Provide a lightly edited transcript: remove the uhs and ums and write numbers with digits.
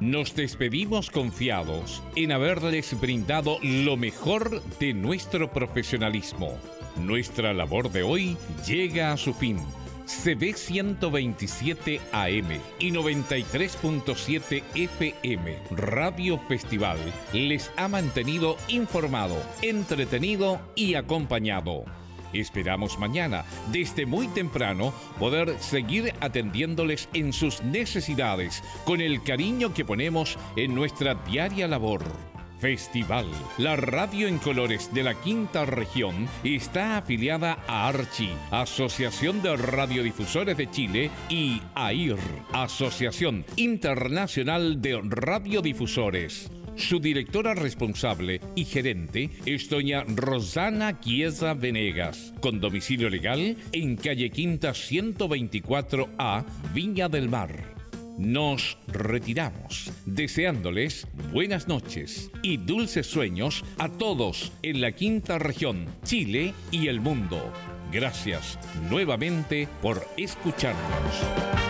Nos despedimos confiados en haberles brindado lo mejor de nuestro profesionalismo. Nuestra labor de hoy llega a su fin. CB 127 AM y 93.7 FM Radio Festival les ha mantenido informado, entretenido y acompañado. Esperamos mañana, desde muy temprano, poder seguir atendiéndoles en sus necesidades con el cariño que ponemos en nuestra diaria labor. Festival. La radio en colores de la Quinta Región está afiliada a ARCHI, Asociación de Radiodifusores de Chile, y AIR, Asociación Internacional de Radiodifusores. Su directora responsable y gerente es doña Rosana Chiesa Venegas, con domicilio legal en calle Quinta 124A, Viña del Mar. Nos retiramos, deseándoles buenas noches y dulces sueños a todos en la Quinta Región, Chile y el mundo. Gracias nuevamente por escucharnos.